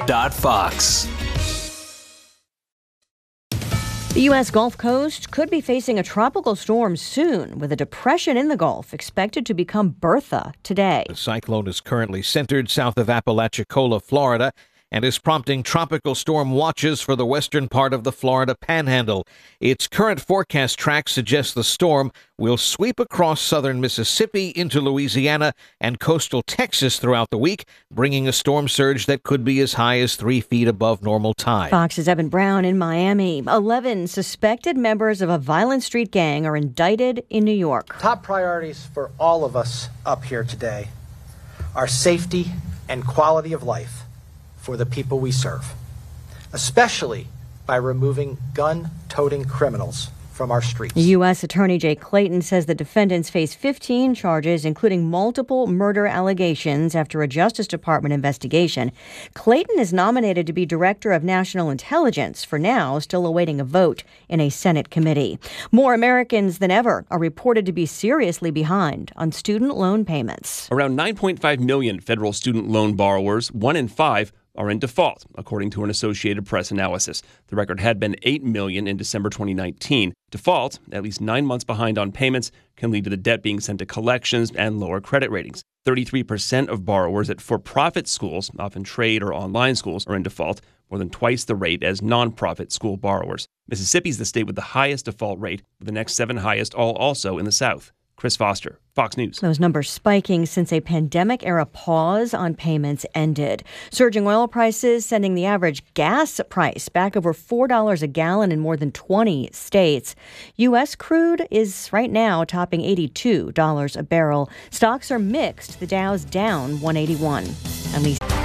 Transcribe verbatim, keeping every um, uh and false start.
Fox. The U S Gulf Coast could be facing a tropical storm soon, with a depression in the Gulf expected to become Bertha today. The cyclone is currently centered south of Apalachicola, Florida, and is prompting tropical storm watches for the western part of the Florida Panhandle. Its current forecast track suggests the storm will sweep across southern Mississippi into Louisiana and coastal Texas throughout the week, bringing a storm surge that could be as high as three feet above normal tide. Fox's Evan Brown in Miami. Eleven suspected members of a violent street gang are indicted in New York. Top priorities for all of us up here today are safety and quality of life for the people we serve, especially by removing gun-toting criminals from our streets. U S Attorney Jay Clayton says the defendants face fifteen charges, including multiple murder allegations, after a Justice Department investigation. Clayton is nominated to be Director of National Intelligence, for now still awaiting a vote in a Senate committee. More Americans than ever are reported to be seriously behind on student loan payments. Around nine point five million federal student loan borrowers, one in five, are in default, according to an Associated Press analysis. The record had been eight million in December twenty nineteen. Default, at least nine months behind on payments, can lead to the debt being sent to collections and lower credit ratings. thirty-three percent of borrowers at for-profit schools, often trade or online schools, are in default, more than twice the rate as nonprofit school borrowers. Mississippi's the state with the highest default rate, with the next seven highest, all also in the South. Chris Foster, Fox News. Those numbers spiking since a pandemic-era pause on payments ended. Surging oil prices sending the average gas price back over four dollars a gallon in more than twenty states. U S crude is right now topping eighty-two dollars a barrel. Stocks are mixed. The Dow's down one eighty-one. At least